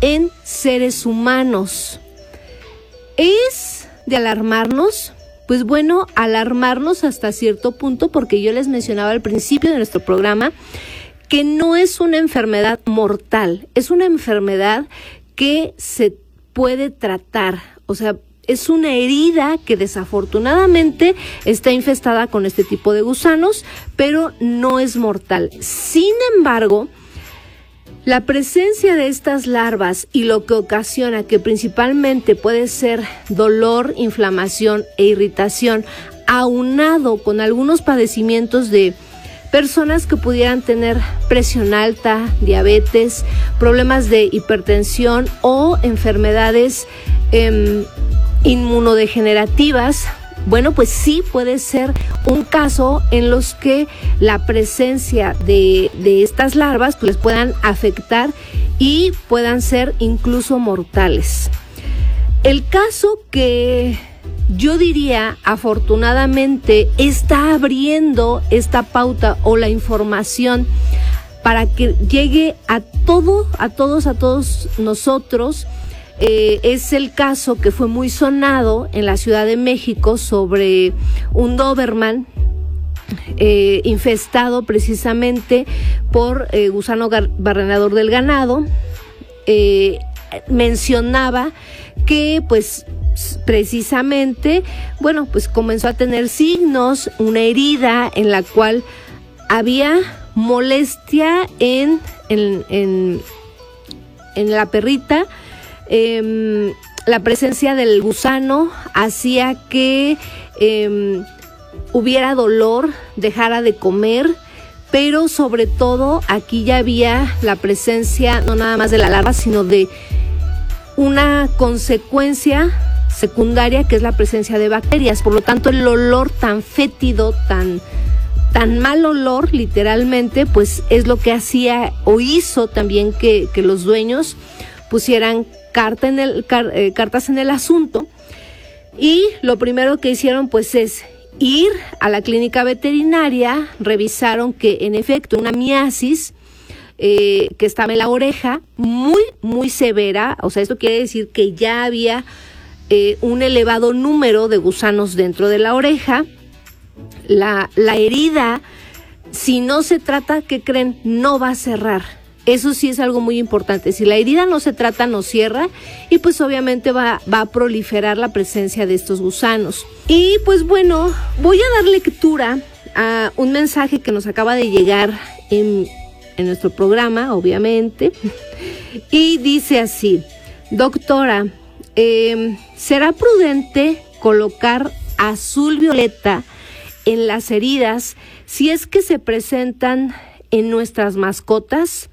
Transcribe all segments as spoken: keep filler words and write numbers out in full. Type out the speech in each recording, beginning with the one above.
en seres humanos. ¿Es de alarmarnos? Pues bueno, alarmarnos hasta cierto punto, porque yo les mencionaba al principio de nuestro programa que no es una enfermedad mortal, es una enfermedad que se puede tratar, o sea, es una herida que desafortunadamente está infestada con este tipo de gusanos, pero no es mortal. Sin embargo, la presencia de estas larvas y lo que ocasiona, que principalmente puede ser dolor, inflamación e irritación, aunado con algunos padecimientos de personas que pudieran tener presión alta, diabetes, problemas de hipertensión o enfermedades eh, inmunodegenerativas, bueno, pues sí puede ser un caso en los que la presencia de, de estas larvas pues les puedan afectar y puedan ser incluso mortales. El caso que yo diría, afortunadamente, está abriendo esta pauta o la información para que llegue a todo, a todos, a todos nosotros. Eh, es el caso que fue muy sonado en la Ciudad de México sobre un Doberman eh, infestado precisamente por eh, gusano gar- barrenador del ganado. Eh, mencionaba que pues precisamente, bueno, pues comenzó a tener signos, una herida en la cual había molestia en, en, en, en la perrita. Eh, la presencia del gusano hacía que eh, hubiera dolor, dejara de comer, pero sobre todo aquí ya había la presencia no nada más de la larva, sino de una consecuencia secundaria, que es la presencia de bacterias. Por lo tanto, el olor tan fétido, tan, tan mal olor, literalmente, pues es lo que hacía o hizo también que, que los dueños pusieran carta en el, car, eh, cartas en el asunto. Y lo primero que hicieron pues es ir a la clínica veterinaria. Revisaron que en efecto una miasis eh, que estaba en la oreja, muy muy severa, o sea, esto quiere decir que ya había eh, un elevado número de gusanos dentro de la oreja. La, la herida, si no se trata, ¿qué creen? No va a cerrar. Eso sí es algo muy importante. Si la herida no se trata, no cierra, y pues obviamente va, va a proliferar la presencia de estos gusanos. Y pues bueno, voy a dar lectura a un mensaje que nos acaba de llegar en, en nuestro programa, obviamente, y dice así: doctora, eh, ¿será prudente colocar azul violeta en las heridas si es que se presentan en nuestras mascotas?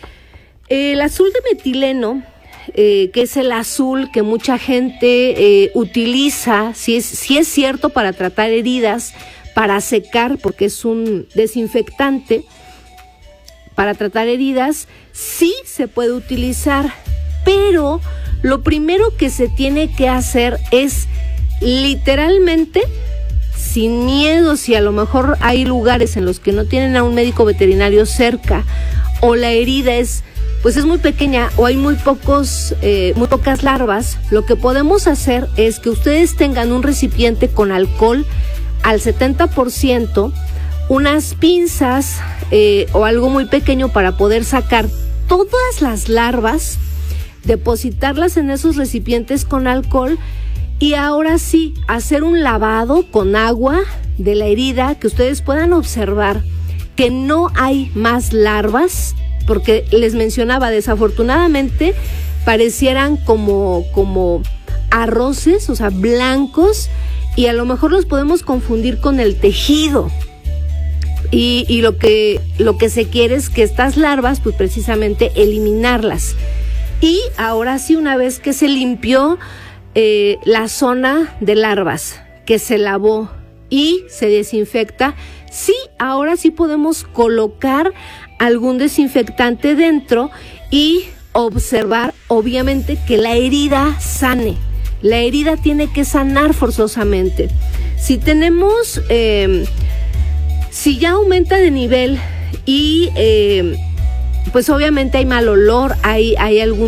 El azul de metileno, eh, que es el azul que mucha gente eh, utiliza, si es, si es cierto, para tratar heridas, para secar, porque es un desinfectante, para tratar heridas, sí se puede utilizar, pero lo primero que se tiene que hacer es literalmente, sin miedo, si a lo mejor hay lugares en los que no tienen a un médico veterinario cerca, o la herida es pues es muy pequeña o hay muy pocos, eh, muy pocas larvas, lo que podemos hacer es que ustedes tengan un recipiente con alcohol al setenta por ciento, unas pinzas eh, o algo muy pequeño para poder sacar todas las larvas, depositarlas en esos recipientes con alcohol y ahora sí hacer un lavado con agua de la herida, que ustedes puedan observar que no hay más larvas, porque les mencionaba, desafortunadamente parecieran como, como arroces, o sea, blancos, y a lo mejor los podemos confundir con el tejido. Y, y lo que, lo que se quiere es que estas larvas, pues precisamente eliminarlas. Y ahora sí, una vez que se limpió eh, la zona de larvas, que se lavó y se desinfecta, sí, ahora sí podemos colocar algún desinfectante dentro y observar, obviamente, que la herida sane. La herida tiene que sanar forzosamente. Si tenemos, eh, si ya aumenta de nivel y eh, pues obviamente hay mal olor, hay, hay algún